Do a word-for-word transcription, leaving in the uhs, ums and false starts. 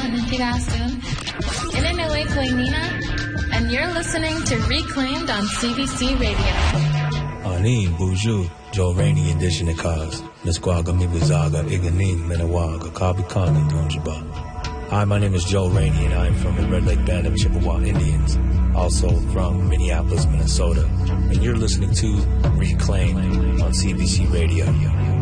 Konnichiwa. Inenue Koinina, and you're listening to Reclaimed on C B C Radio. Anin, Buju, Joe Rainey edition of cars. Nisquaga, Mibuzaga, Iganin, Menawaga, Kabikana, Dunjaba. Hi, my name is Joe Rainey, and I'm from the Red Lake Band of Chippewa Indians, also from Minneapolis, Minnesota. And you're listening to Reclaim on C B C Radio.